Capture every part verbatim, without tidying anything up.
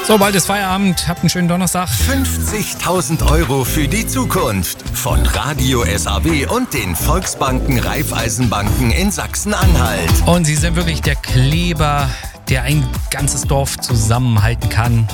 So, bald ist Feierabend. Habt einen schönen Donnerstag. fünfzigtausend Euro für die Zukunft von Radio S A W und den Volksbanken Raiffeisenbanken in Sachsen-Anhalt. Und sie sind wirklich der Kleber, der ein ganzes Dorf zusammenhalten kann.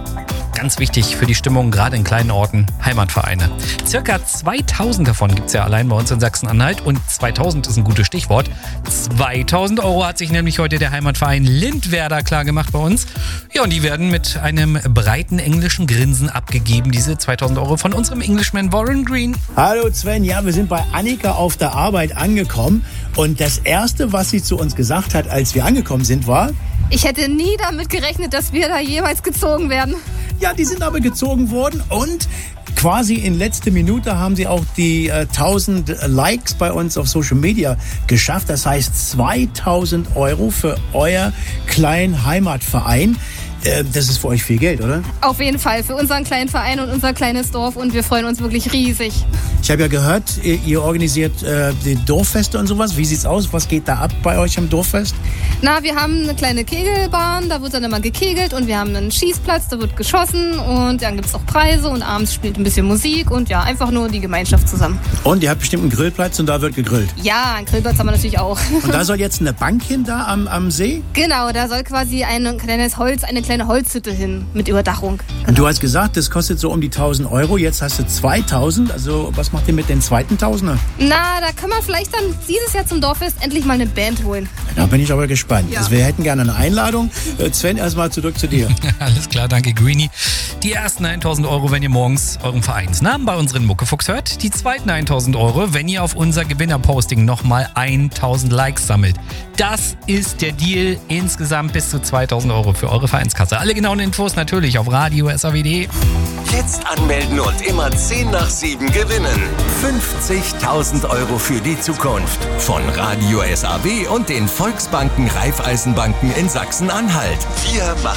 Ganz wichtig für die Stimmung, gerade in kleinen Orten, Heimatvereine. Circa zweitausend davon gibt es ja allein bei uns in Sachsen-Anhalt und zweitausend ist ein gutes Stichwort. zweitausend Euro hat sich nämlich heute der Heimatverein Lindwerder klargemacht bei uns. Ja, und die werden mit einem breiten englischen Grinsen abgegeben, diese zweitausend Euro von unserem Englishman Warren Green. Hallo Sven, ja, wir sind bei Annika auf der Arbeit angekommen und das Erste, was sie zu uns gesagt hat, als wir angekommen sind, war: Ich hätte nie damit gerechnet, dass wir da jemals gezogen werden. Ja, die sind aber gezogen worden und quasi in letzter Minute haben sie auch die äh, tausend Likes bei uns auf Social Media geschafft. Das heißt zweitausend Euro für euer kleinen Heimatverein. Äh, das ist für euch viel Geld, oder? Auf jeden Fall, für unseren kleinen Verein und unser kleines Dorf und wir freuen uns wirklich riesig. Ich habe ja gehört, ihr, ihr organisiert äh, die Dorffeste und sowas. Wie sieht's aus? Was geht da ab bei euch am Dorffest? Na, wir haben eine kleine Kegelbahn, da wird dann immer gekegelt und wir haben einen Schießplatz, da wird geschossen und dann gibt's auch Preise und abends spielt ein bisschen Musik und ja, einfach nur die Gemeinschaft zusammen. Und ihr habt bestimmt einen Grillplatz und da wird gegrillt. Ja, einen Grillplatz haben wir natürlich auch. Und da soll jetzt eine Bank hin, da am, am See? Genau, da soll quasi ein kleines Holz, eine kleine Holzhütte hin mit Überdachung. Genau. Und du hast gesagt, das kostet so um die tausend Euro, jetzt hast du zweitausend, also was macht ihr mit den zweiten Tausender? Na, da können wir vielleicht dann dieses Jahr zum Dorffest endlich mal eine Band holen. Da bin ich aber gespannt. Ja. Also wir hätten gerne eine Einladung. Äh, Sven, erstmal zurück zu dir. Alles klar, danke Greenie. Die ersten tausend Euro, wenn ihr morgens euren Vereinsnamen bei unseren Muckefuchs hört. Die zweiten tausend Euro, wenn ihr auf unser Gewinnerposting nochmal tausend Likes sammelt. Das ist der Deal. Insgesamt bis zu zweitausend Euro für eure Vereinskasse. Alle genauen Infos natürlich auf radio S A W punkt de. Jetzt anmelden und immer zehn nach sieben gewinnen. fünfzigtausend Euro für die Zukunft von Radio S A W und den Volksbanken Raiffeisenbanken in Sachsen-Anhalt. Wir machen